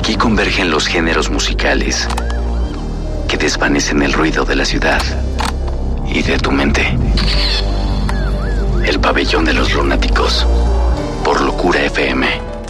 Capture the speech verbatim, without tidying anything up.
Aquí convergen los géneros musicales que desvanecen el ruido de la ciudad y de tu mente. El pabellón de los lunáticos por Locura F M.